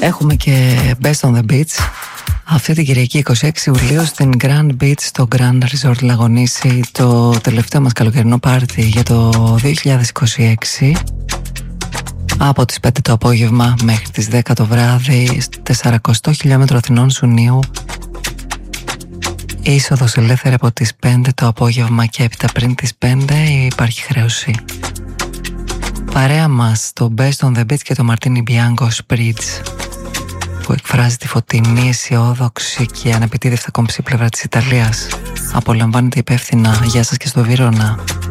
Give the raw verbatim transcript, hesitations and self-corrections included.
Έχουμε και Best on the Beach αυτή την Κυριακή είκοσι έξι Ιουλίου στην Grand Beach στο Grand Resort Λαγονήσι, το τελευταίο μας καλοκαιρινό πάρτι για το δύο χιλιάδες είκοσι έξι, από τις πέντε το απόγευμα μέχρι τις δέκα το βράδυ, τεσσαρακόσια χιλιόμετρο Αθηνών Σουνίου. Είσοδος ελεύθερη από τις πέντε το απόγευμα και έπειτα πριν τις πέντε υπάρχει χρέωση. Παρέα μας το Best on the Beach και το Martini Bianco Spritz, που εκφράζει τη φωτεινή, αισιόδοξη και ανεπιτίδευτα κομψή πλευρά της Ιταλίας. Απολαμβάνετε υπεύθυνα. Γεια σας και στο Βύρωνα.